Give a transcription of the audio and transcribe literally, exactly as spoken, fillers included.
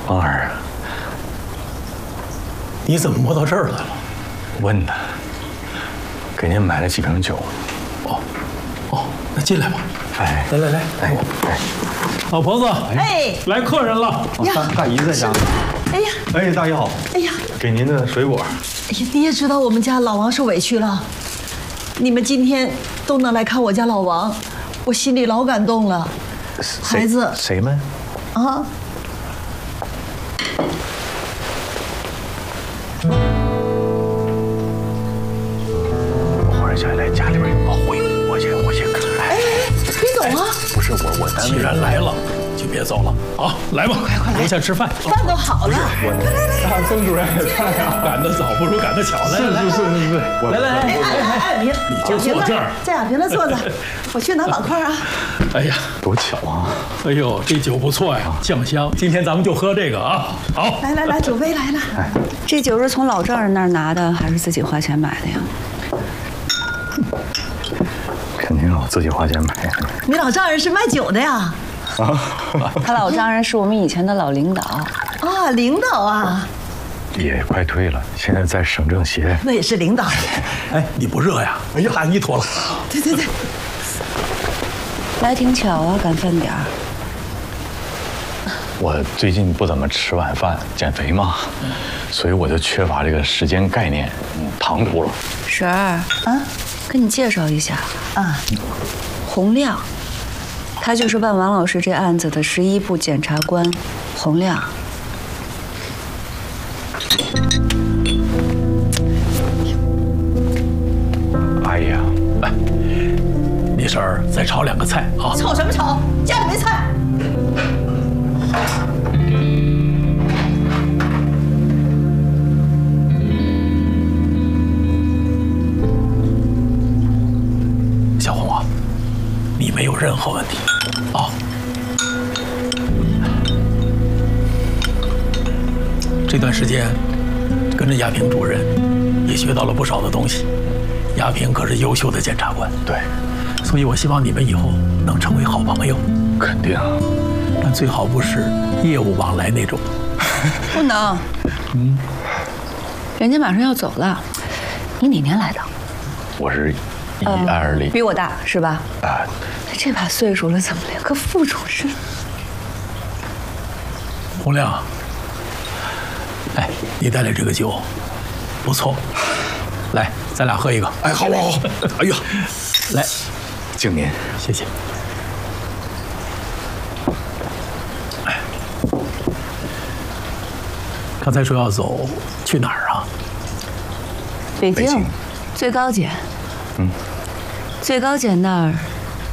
王儿， 你怎么摸到这儿来了？ 问的，给您买了几瓶酒。 哦，哦，那进来吧。 哎， 来来来， 哎哎， 老婆子， 哎， 来客人了。 大大姨在家。 哎呀， 哎，大姨好。 哎呀， 给您的水果。 哎呀，你也知道我们家老王受委屈了，你们今天都能来看我家老王，我心里老感动了。孩子， 谁们？ 啊。 现在家里边有个会，我去，我去看。 哎，别走啊！ 不是我，我单位既然来了，就别走了啊！来吧， 快快来， 留下吃饭。 饭都好了。 我来来来，曾主任也看呀，赶得早不如赶得巧。来来来， 是是是是， 来来来， 哎哎哎哎，别， 你就坐这儿。 这样，别来坐着，我去拿碗筷啊。 哎呀， 多巧啊！ 哎呦，这酒不错呀，酱香。今天咱们就喝这个啊。好， 来来来，酒杯来了。 这酒是从老丈人那儿拿的，还是自己花钱买的呀？ 肯定我自己花钱买的。 你老丈人是卖酒的呀？ 啊， 他老丈人是我们以前的老领导。 啊，领导啊， 也快退了，现在在省政协。 那也是领导。 哎，你不热呀？哎呀，大衣脱了。 对对对， 来挺巧啊，赶饭点儿。 我最近不怎么吃晚饭，减肥嘛，所以我就缺乏这个时间概念，唐突了。 婶儿，啊，跟你介绍一下啊， 洪亮，他就是办王老师这案子的十一部检察官，洪亮。 哎呀， 来，你婶儿再炒两个菜啊！ 炒什么炒？家里没菜。 小红啊，你没有任何问题啊。这段时间跟着亚平主任，也学到了不少的东西。亚平可是优秀的检察官， 对， 所以我希望你们以后能成为好朋友。 肯定。 但最好不是业务往来那种。 不能。嗯。人家马上要走了，你哪年来的？ 我是。 一二零， 比我大是吧？ 啊， 他这把岁数了，怎么连个副主任？ 洪亮，哎，你带来这个酒，不错，来，咱俩喝一个。 哎，好好好，哎呀， 来， 敬您， 谢谢。哎，刚才说要走，去哪儿啊？ 北京，最高检。 嗯，最高检那儿